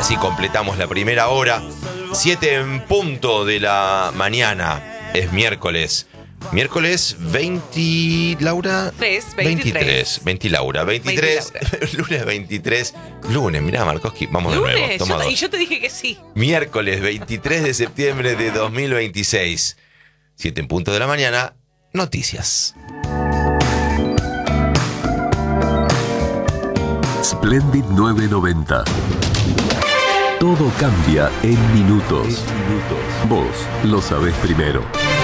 Así completamos la primera hora. 7 en punto de la mañana. Es miércoles. Miércoles 20, Laura. 23. 20, Laura. 23. 20, Laura. Lunes 23. Lunes, mirá, Markoski. Vamos de nuevo. Toma dos. Y yo te dije que sí. Miércoles 23 de septiembre de 2026. 7 en punto de la mañana. Noticias. Splendid 990. Todo cambia en minutos. Vos lo sabés primero.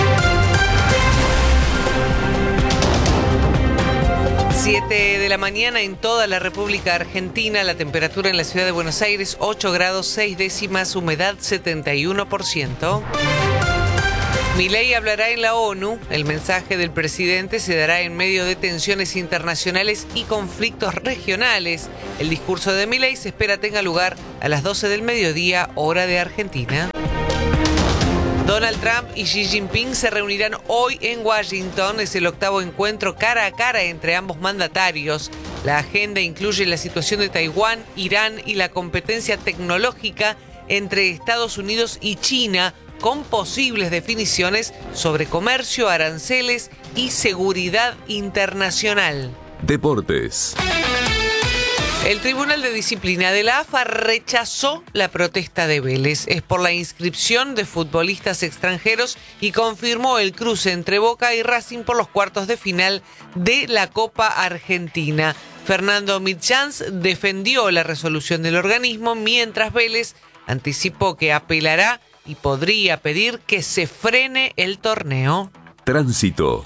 7 de la mañana en toda la República Argentina. La temperatura en la ciudad de Buenos Aires, 8 grados 6 décimas, humedad 71%. Milei hablará en la ONU. El mensaje del presidente se dará en medio de tensiones internacionales y conflictos regionales. El discurso de Milei se espera tenga lugar a las 12 del mediodía, hora de Argentina. Donald Trump y Xi Jinping se reunirán hoy en Washington. Es el octavo encuentro cara a cara entre ambos mandatarios. La agenda incluye la situación de Taiwán, Irán y la competencia tecnológica entre Estados Unidos y China, con posibles definiciones sobre comercio, aranceles y seguridad internacional. Deportes. El Tribunal de Disciplina de la AFA rechazó la protesta de Vélez. Es por la inscripción de futbolistas extranjeros y confirmó el cruce entre Boca y Racing por los cuartos de final de la Copa Argentina. Fernando Mitjans defendió la resolución del organismo, mientras Vélez anticipó que apelará y podría pedir que se frene el torneo. Tránsito.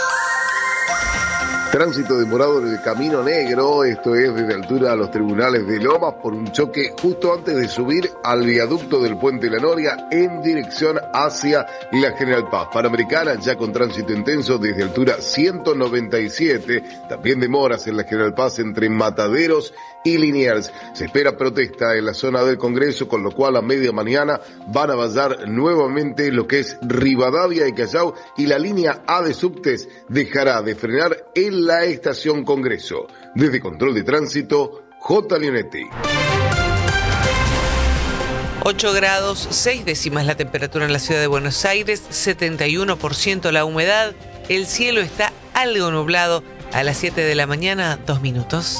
Tránsito demorado en el Camino Negro, esto es desde altura a los tribunales de Lomas, por un choque justo antes de subir al viaducto del Puente La Noria en dirección hacia la General Paz. Panamericana ya con tránsito intenso desde altura 197, también demoras en la General Paz entre Mataderos y Liniers. Se espera protesta en la zona del Congreso, con lo cual a media mañana van a vallar nuevamente lo que es Rivadavia y Callao, y la línea A de subtes dejará de frenar en la estación Congreso. Desde Control de Tránsito, J. Leonetti. 8 grados 6 décimas la temperatura en la ciudad de Buenos Aires, 71% la humedad. El cielo está algo nublado. A las 7 de la mañana, 2 minutos.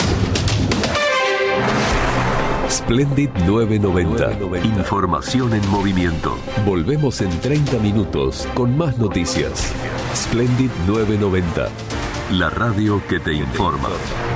Splendid 990. Información en movimiento. Volvemos en 30 minutos con más noticias. Splendid 990. La radio que te informa.